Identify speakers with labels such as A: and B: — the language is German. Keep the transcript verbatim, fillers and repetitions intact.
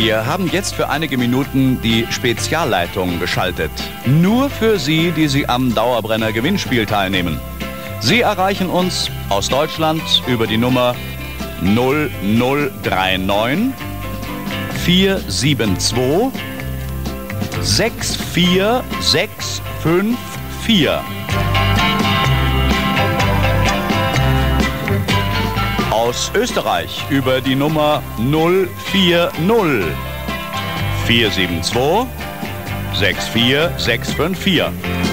A: Wir haben jetzt für einige Minuten die Spezialleitung geschaltet. Nur für Sie, die Sie am Dauerbrenner-Gewinnspiel teilnehmen. Sie erreichen uns aus Deutschland über die Nummer null null drei neun vier sieben zwei sechs vier sechs fünf vier. Aus Österreich über die Nummer null vier null vier sieben zwei sechs vier sechs fünf vier.